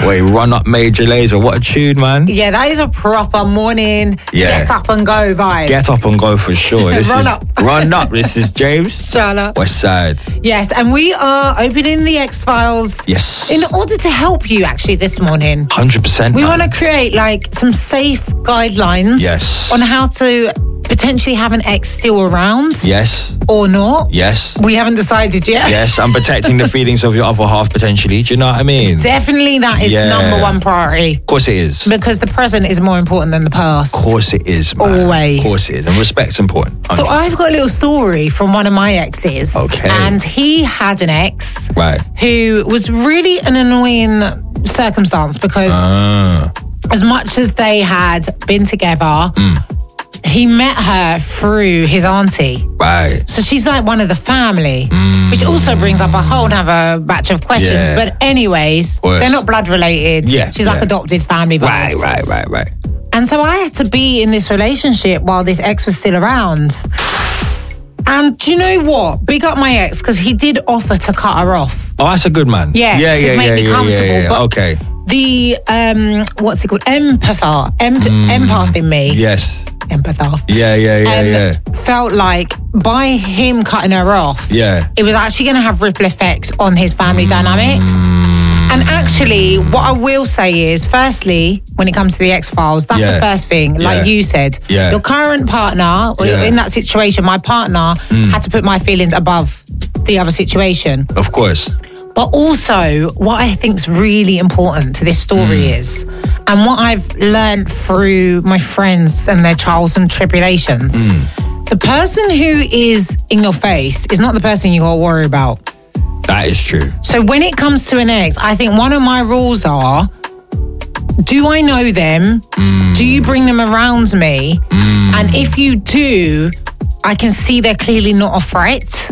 Wait, Run Up Major Lazer. What a tune, man. Yeah, that is a proper morning get up and go vibe. Get up and go for sure. Run up. Run Up. This is James. Charlotte. West Side. Yes, and we are opening the X-Files. Yes. In order to help you actually this morning. 100%. We want to create like some safe guidelines on how to potentially have an ex still around. Yes. Or not. Yes. We haven't decided yet. Yes, I'm protecting the feelings of your other half potentially. Do you know what I mean? Definitely that is number one priority. Of course it is. Because the present is more important than the past. Of course it is, man. Always. Of course it is. And respect's important. 100%. So I've got a little story from one of my exes. Okay. And he had an ex who was really an annoying circumstance because as much as they had been together, he met her through his auntie. Right. So she's like one of the family, which also brings up a whole other batch of questions. Yeah. But anyways, they're not blood related. Yeah. She's like adopted family vibes. Right. And so I had to be in this relationship while this ex was still around. And do you know what? Big up my ex, because he did offer to cut her off. Oh, that's a good man. Yeah, to make me comfortable. But okay. The, what's it called? Empath in me. Yes. Empather. Yeah. Felt like by him cutting her off, it was actually going to have ripple effects on his family dynamics. And actually, what I will say is, firstly, when it comes to the X-Files, that's the first thing. Like you said, your current partner, or in that situation, my partner had to put my feelings above the other situation. Of course. But also, what I think is really important to this story is, and what I've learned through my friends and their trials and tribulations, the person who is in your face is not the person you got to worry about. That is true. So when it comes to an ex, I think one of my rules are, do I know them? Do you bring them around me? And if you do, I can see they're clearly not a threat.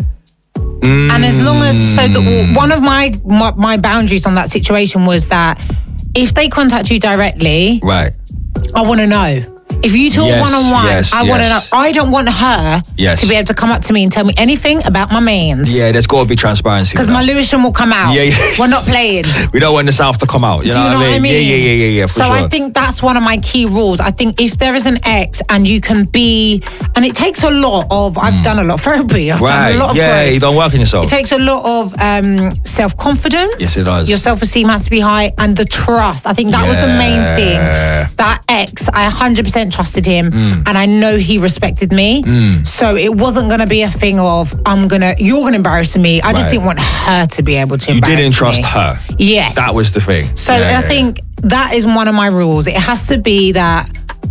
And as long as, one of my boundaries on that situation was that if they contact you directly, I want to know. If you talk one-on-one, I want to know. I don't want her to be able to come up to me and tell me anything about my mans. Yeah, there's got to be transparency. Because my Lewisham will come out. We're not playing. We don't want the South to come out. You know what I mean? Yeah, for so sure. I think that's one of my key rules. I think if there is an ex and you can be, and it takes a lot of, I've done a lot of therapy. I've done a lot of growth. You don't work on yourself. It takes a lot of self-confidence. Yes, it does. Your self-esteem has to be high, and the trust. I think that was the main thing. That ex, I 100% trusted him, and I know he respected me. So it wasn't going to be a thing of, you're going to embarrass me. I just didn't want her to be able to embarrass me. You didn't trust her. Yes. That was the thing. So I think that is one of my rules. It has to be that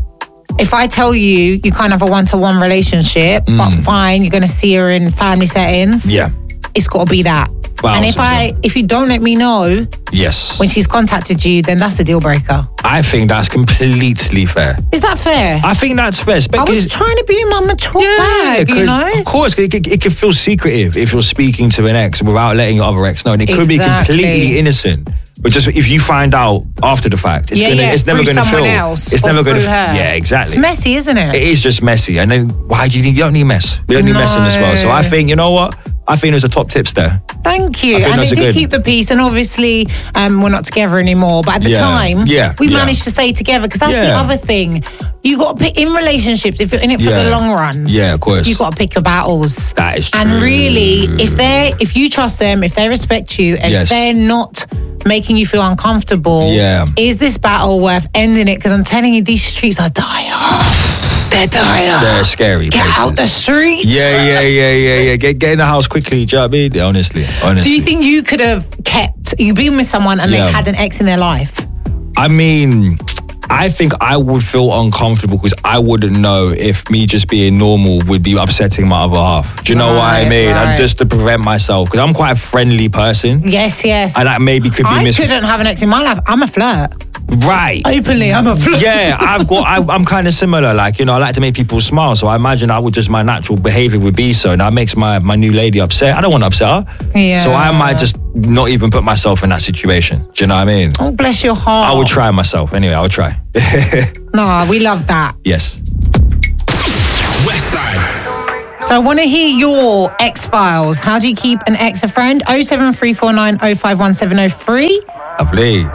if I tell you can't have a one-to-one relationship, but fine, you're going to see her in family settings. It's got to be that. Wow, and if you don't let me know when she's contacted you, then that's a deal breaker. I think that's completely fair. Is that fair? I think that's fair. I was trying to be in my mature bag, you know? Of course, it can feel secretive if you're speaking to an ex without letting your other ex know. And it could be completely innocent. But just if you find out after the fact, it's never going to feel. It's never going to. Yeah, exactly. It's messy, isn't it? It is just messy. And then you don't need mess. We don't need mess in this world. So I think, you know what? I think there's a top tips there. Thank you. And they did keep the peace. And obviously, we're not together anymore. But at the time, we managed to stay together. Because that's the other thing. You got to pick, in relationships, if you're in it for the long run. Yeah, of course. You got to pick your battles. That is true. And really, if you trust them, if they respect you, if they're not making you feel uncomfortable, is this battle worth ending it? Because I'm telling you, these streets are dire. They're dire. They're scary. Get out the streets. Yeah. Get in the house quickly. Do you know what I mean? Honestly. Do you think you could have you've been with someone and they had an ex in their life? I mean, I think I would feel uncomfortable because I wouldn't know if me just being normal would be upsetting my other half. Do you know what I mean? And just to prevent myself, because I'm quite a friendly person. Yes. And that maybe could be I couldn't have an ex in my life. I'm a flirt. Right. Openly, I'm a flirt. Yeah, I'm kind of similar. Like, I like to make people smile. So I imagine my natural behavior would be so. And that makes my new lady upset. I don't want to upset her. Yeah. So I might just not even put myself in that situation. Do you know what I mean? Oh, bless your heart. I would try myself. Anyway, I would try. No, we love that. Yes. Westside. So I want to hear your X-Files. How do you keep an ex a friend? 07349 051703. Lovely.